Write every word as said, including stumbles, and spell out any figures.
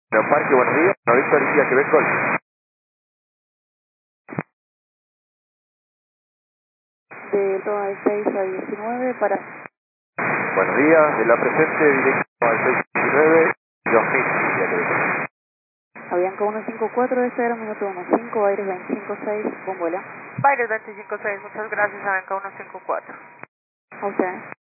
Bueno, Parque, buenos días. No, Víctor, Guía, Quebec, Gol. De toma de seis a diecinueve para... Buenos días, de la presente, directo al seis diecinueve, dos mil, Guía, Quebec. Avianca ciento cincuenta y cuatro, este era minuto uno cinco, Aires veinticinco seis, con vuela. Baires veinticinco seis, muchas gracias, Avianca ciento cincuenta y cuatro. A usted.